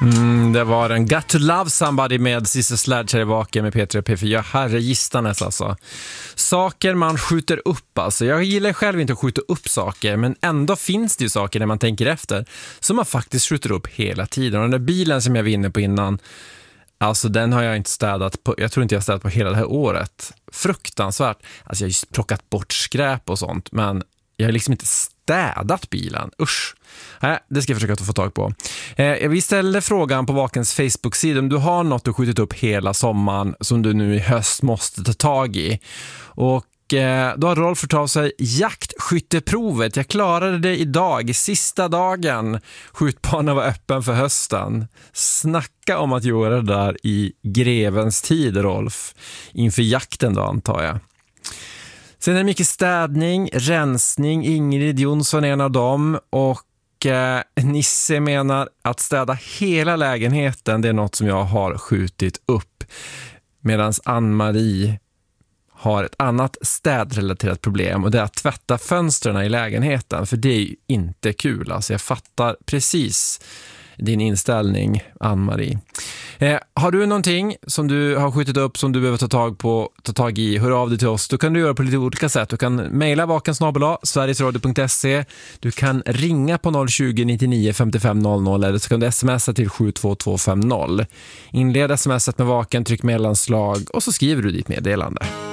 Det var en Got to Love Somebody med Sister Sledge här i Vaken med Peter och P4. Herre gistanes alltså. Saker man skjuter upp alltså. Jag gillar själv inte att skjuta upp saker, men ändå finns det ju saker när man tänker efter som man faktiskt skjuter upp hela tiden. Och den där bilen som jag var inne på innan, alltså den har jag inte städat på, jag tror inte jag har städat på hela det här året. Fruktansvärt. Alltså jag har ju plockat bort skräp och sånt, men jag har liksom inte städat bilen. Usch. Nej, det ska jag försöka att få tag på. Vi ställde frågan på Vakens Facebook-sida om du har något du skjutit upp hela sommaren som du nu i höst måste ta tag i. Och då har Rolf fått av sig jaktskytteprovet. Jag klarade det idag, sista dagen. Skjutbanan var öppen för hösten. Snacka om att göra det där i grevens tid, Rolf. Inför jakten då, antar jag. Sen är det mycket städning, rensning. Ingrid Jonsson är en av dem. Och Nisse menar att städa hela lägenheten, det är något som jag har skjutit upp. Medan Ann-Marie har ett annat städrelaterat problem, och det är att tvätta fönstren i lägenheten, för det är ju inte kul. Alltså jag fattar precis din inställning, Ann-Marie. Har du någonting som du har skjutit upp som du behöver ta tag i, hör av dig till oss. Du kan du göra på lite olika sätt. Du kan mejla vakensnabel@sverigesradio.se. Du kan ringa på 020 99 55 00, eller så kan du smsa till 72250. Inled smsat med Vaken, tryck mellanslag och så skriver du ditt meddelande.